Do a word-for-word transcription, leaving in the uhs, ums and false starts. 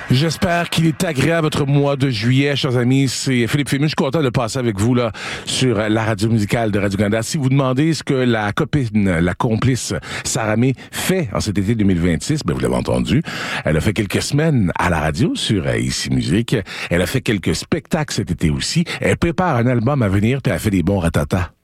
J'espère qu'il est agréable votre mois de juillet, chers amis. C'est Philippe Fému. Je suis content de passer avec vous là sur la radio musicale de Radio-Canada. Si vous demandez ce que la copine, la complice Sarah May fait en cet été deux mille vingt-six, ben vous l'avez entendu. Elle a fait quelques semaines à la radio sur euh, Ici Musique. Elle a fait quelques spectacles cet été aussi. Elle prépare un album à venir puis elle a fait des bons ratatas.